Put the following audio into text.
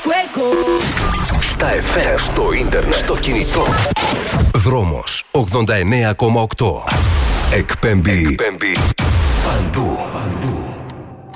Στα FM, στο ίντερνετ, στο κινητό. Δρόμος 89,8. Εκπέμπει παντού.